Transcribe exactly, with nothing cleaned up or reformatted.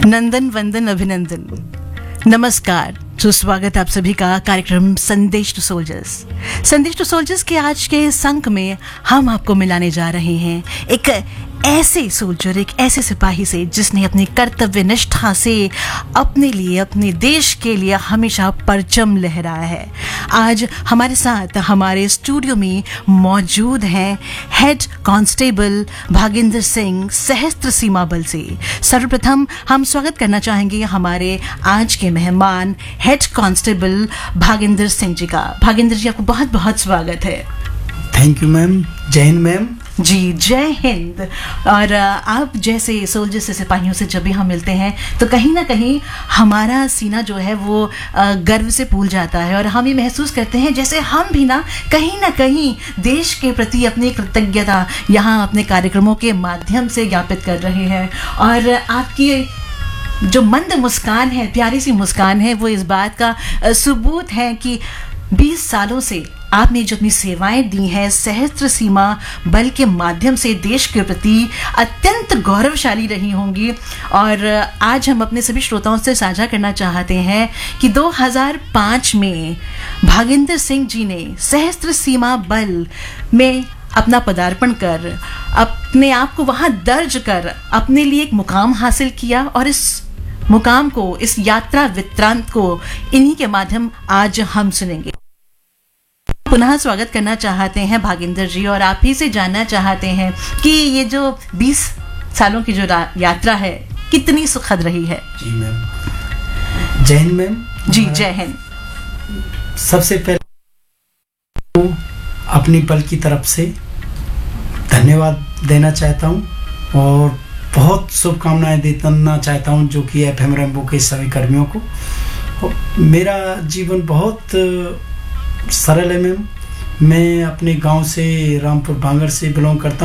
नंदन वंदन अभिनंदन, नमस्कार, सुस्वागत आप सभी का कार्यक्रम संदेश टू सोल्जर्स। संदेश टू सोल्जर्स के आज के इस अंक में हम आपको मिलाने जा रहे हैं एक ऐसे सोल्जर, एक ऐसे सिपाही से जिसने अपनी कर्तव्य निष्ठा से अपने लिए, अपने देश के लिए हमेशा परचम लहराया है। आज हमारे साथ हमारे स्टूडियो में मौजूद हैं हेड कांस्टेबल भागेंद्र सिंह, सशस्त्र सीमा बल से। सर्वप्रथम हम स्वागत करना चाहेंगे हमारे आज के मेहमान हेड कांस्टेबल भागेंद्र सिंह जी का। भागेंद्र जी, आपको बहुत बहुत स्वागत है। Thank you ma'am. जय हिंद मैम। जी, जय हिंद। और आप जैसे सोल्जर से, सिपाहियों से जब भी हम मिलते हैं तो कहीं ना कहीं हमारा सीना जो है वो गर्व से फूल जाता है और हम ये महसूस करते हैं जैसे हम भी ना कहीं ना कहीं देश के प्रति अपनी कृतज्ञता यहाँ अपने कार्यक्रमों के माध्यम से ज्ञापित कर रहे हैं। और आपकी जो मंद मुस्कान है, प्यारी सी मुस्कान है, वो इस बात का सबूत है कि बीस सालों से आपने जो अपनी सेवाएं दी हैं सशस्त्र सीमा बल के माध्यम से देश के प्रति अत्यंत गौरवशाली रही होंगी। और आज हम अपने सभी श्रोताओं से साझा करना चाहते हैं कि दो हज़ार पाँच में भागेंद्र सिंह जी ने सशस्त्र सीमा बल में अपना पदार्पण कर, अपने आप को वहां दर्ज कर अपने लिए एक मुकाम हासिल किया। और इस मुकाम को, इस यात्रा वृत्तांत को इन्हीं के माध्यम आज हम सुनेंगे। पुनः स्वागत करना चाहते हैं भागेंद्र जी, और आप ही से जानना चाहते हैं कि ये जो बीस सालों की जो यात्रा है कितनी सुखद रही है। जी मैम। जय हिंद मैम। जी, जय हिंद। सबसे पहले अपनी बल की तरफ से धन्यवाद देना चाहता हूँ और बहुत शुभकामनाएं देना चाहता हूँ जो कि एफ एम रेनबो के सभी कर्मियों को। मेरा जीवन बहुत सरल है मैम। मैं अपने गांव से, रामपुर भांगड़ से बिलोंग करता हूँ।